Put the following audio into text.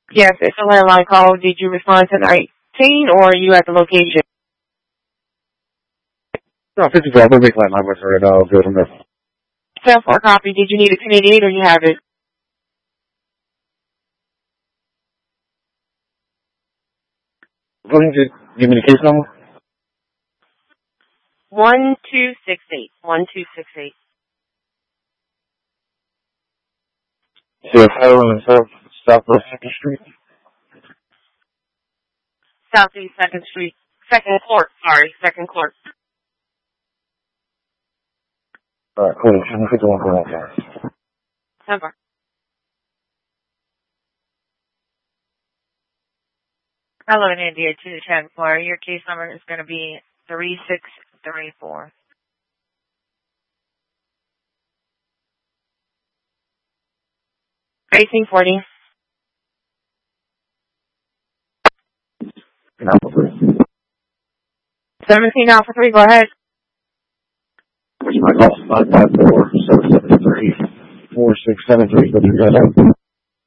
Yes, it's a landline call. Did you respond to 19 or are you at the location? No, 55. We'll make landline with her and I'll go from there. 10-4 copy. Did you need a 1088 or you have it? What did you give me the case number? 1268. 1268. See if I on Southwest 2nd Street. Southeast 2nd Street. 2nd Court. Sorry, 2nd Court. Alright, cool. 51 for that. 10-4. Hello, India 210-4. Your case number is going to be 3634. Facing 40. Alpha 3. 17 Alpha 3, go ahead. What's my call? 554-773-4673. What do you got?